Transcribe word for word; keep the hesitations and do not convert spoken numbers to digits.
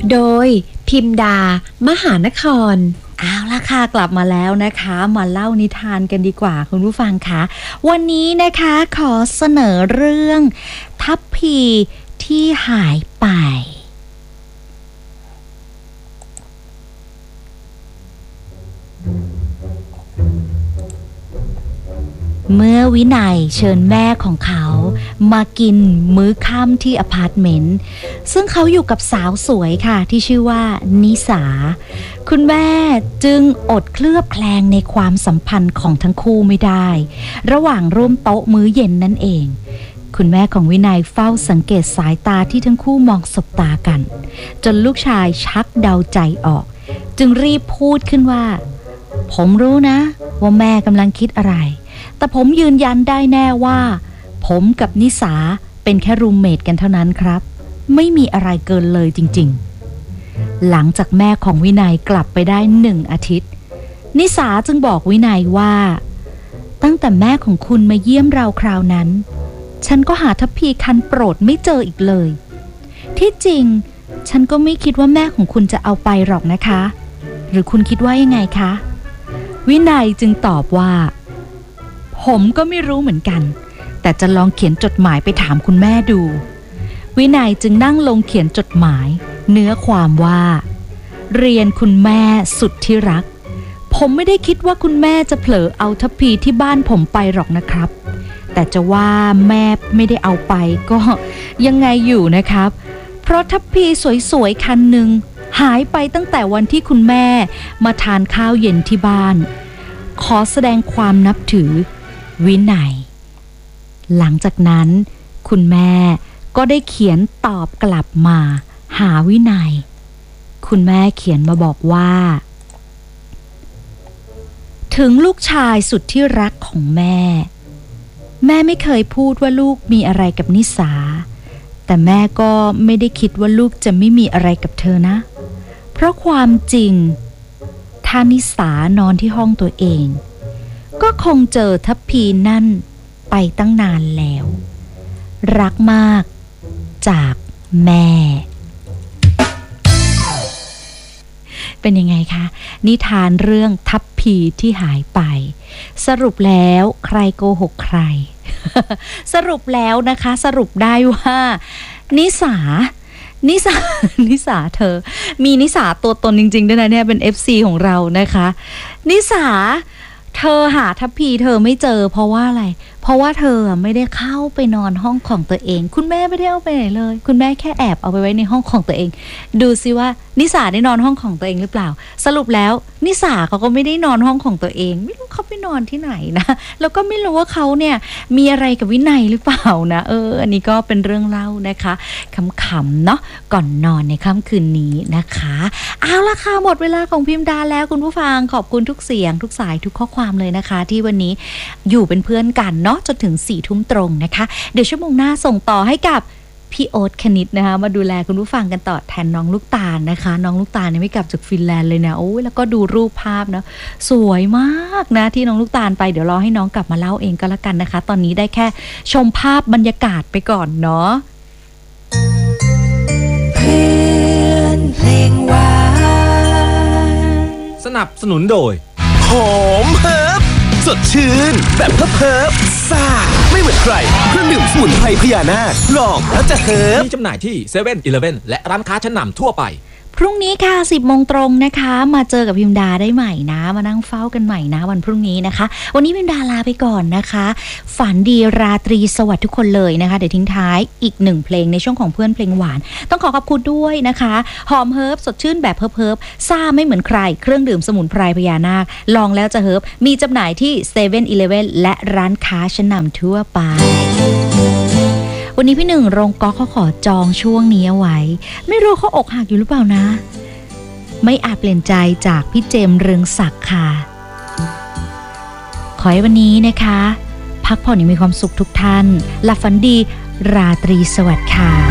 โดยพิมดามหานครเอาละค่ะกลับมาแล้วนะคะมาเล่านิทานกันดีกว่าคุณผู้ฟังคะวันนี้นะคะขอเสนอเรื่องทัพพีที่หายไปเมื่อวินัยเชิญแม่ของเขามากินมื้อค่ำที่อพาร์ตเมนต์ซึ่งเขาอยู่กับสาวสวยค่ะที่ชื่อว่านิสาคุณแม่จึงอดเคลือบแคลงในความสัมพันธ์ของทั้งคู่ไม่ได้ระหว่างร่วมโต๊ะมื้อเย็นนั่นเองคุณแม่ของวินัยเฝ้าสังเกตสายตาที่ทั้งคู่มองสบตากันจนลูกชายชักเดาใจออกจึงรีบพูดขึ้นว่าผมรู้นะว่าแม่กำลังคิดอะไรแต่ผมยืนยันได้แน่ว่าผมกับนิสาเป็นแค่รูมเมทกันเท่านั้นครับไม่มีอะไรเกินเลยจริงๆหลังจากแม่ของวินัยกลับไปได้หนึ่งอาทิตย์นิสาจึงบอกวินัยว่าตั้งแต่แม่ของคุณมาเยี่ยมเราคราวนั้นฉันก็หาทัพพีคันโปรดไม่เจออีกเลยที่จริงฉันก็ไม่คิดว่าแม่ของคุณจะเอาไปหรอกนะคะหรือคุณคิดว่ายังไงคะวินัยจึงตอบว่าผมก็ไม่รู้เหมือนกันแต่จะลองเขียนจดหมายไปถามคุณแม่ดูวินัยจึงนั่งลงเขียนจดหมายเนื้อความว่าเรียนคุณแม่สุดที่รักผมไม่ได้คิดว่าคุณแม่จะเผลอเอาทัพพีที่บ้านผมไปหรอกนะครับแต่จะว่าแม่ไม่ได้เอาไปก็ยังไงอยู่นะครับเพราะทัพพีสวยๆคันหนึ่งหายไปตั้งแต่วันที่คุณแม่มาทานข้าวเย็นที่บ้านขอแสดงความนับถือวินัยหลังจากนั้นคุณแม่ก็ได้เขียนตอบกลับมาหาวินัยคุณแม่เขียนมาบอกว่าถึงลูกชายสุดที่รักของแม่แม่ไม่เคยพูดว่าลูกมีอะไรกับนิสาแต่แม่ก็ไม่ได้คิดว่าลูกจะไม่มีอะไรกับเธอนะเพราะความจริงถ้านิสานอนที่ห้องตัวเองก็คงเจอทัพพีนั่นไปตั้งนานแล้วรักมากจากแม่เป็นยังไงคะนิทานเรื่องทัพพีที่หายไปสรุปแล้วใครโกหกใคร สรุปแล้วนะคะสรุปได้ว่านิสานิสา นิสาเธอมีนิสาตัวตนจริงๆด้วยนะเนี่ยเป็น เอฟ ซี ของเรานะคะนิสาเธอหาทัพพีเธอไม่เจอเพราะว่าอะไรเพราะว่าเธอไม่ได้เข้าไปนอนห้องของตัวเองคุณแม่ไม่ได้เอาไปไหนเลยคุณแม่แค่แอบเอาไปไว้ในห้องของตัวเองดูซิว่านิสาได้นอนห้องของตัวเองหรือเปล่าสรุปแล้วนิสาเขาก็ไม่ได้นอนห้องของตัวเองไม่รู้เขาไปนอนที่ไหนนะแล้วก็ไม่รู้ว่าเขาเนี่ยมีอะไรกับวินัยหรือเปล่านะเอออันนี้ก็เป็นเรื่องเล่านะคะขำๆเนาะก่อนนอนในค่ำคืนนี้นะคะเอาละค่ะหมดเวลาของพิมพ์ดาแล้วคุณผู้ฟังขอบคุณทุกเสียงทุกสายทุกข้อความเลยนะคะที่วันนี้อยู่เป็นเพื่อนกันเนาะจนถึงสี่ทุ่มตรงนะคะเดี๋ยวชั่วโมงหน้าส่งต่อให้กับพี่โอ๊ตคณิตนะคะมาดูแลคุณผู้ฟังกันต่อแทนน้องลูกตาลนะคะน้องลูกตาลเนี่ยไม่กลับจากฟินแลนด์เลยนะโอ้ยแล้วก็ดูรูปภาพนะสวยมากนะที่น้องลูกตาลไปเดี๋ยวรอให้น้องกลับมาเล่าเองก็แล้วกันนะคะตอนนี้ได้แค่ชมภาพบรรยากาศไปก่อนเนาะเพื่อนเพลงหวานสนับสนุนโดยหอมเฮิร์บสดชื่นแบบเพิบเพิบซ่าไม่เหมือนใครเครื่องดื่มสมุนไพรพญานาคลองแล้วจะเฮิร์บมีจำหน่ายที่เซเว่นอีเลฟเว่นและร้านค้าชั้นนำทั่วไปพรุ่งนี้ค่ะสิบโมงตรงนะคะมาเจอกับพิมดาได้ใหม่นะมานั่งเฝ้ากันใหม่นะวันพรุ่งนี้นะคะวันนี้พิมดาลาไปก่อนนะคะฝันดีราตรีสวัสดิ์ทุกคนเลยนะคะเดี๋ยวทิ้งท้ายอีกหนึ่งเพลงในช่วงของเพื่อนเพลงหวานต้องขอขอบคุณด้วยนะคะหอมเฮิร์บสดชื่นแบบเฮิร์บเฮิร์บซ่าไม่เหมือนใครเครื่องดื่มสมุนไพรพญานาคลองแล้วจะเฮิร์บมีจำหน่ายที่เซเว่นอีเลฟเว่นและร้านค้าชั้นนำทั่วไปวันนี้พี่หนึ่งโรงก๊อกเขาขอจองช่วงนี้เอาไว้ไม่รู้เขาอกหักอยู่หรือเปล่านะไม่อาจเปลี่ยนใจจากพี่เจมส์เรืองศักดิ์ค่ะขอให้วันนี้นะคะพักผ่อนอย่างมีความสุขทุกท่านหลับฝันดีราตรีสวัสดิ์ค่ะ